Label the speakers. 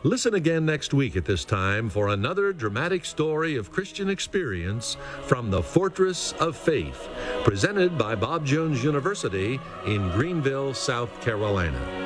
Speaker 1: Listen again next week at this time for another dramatic story of Christian experience from the Fortress of Faith, presented by Bob Jones University in Greenville, South Carolina.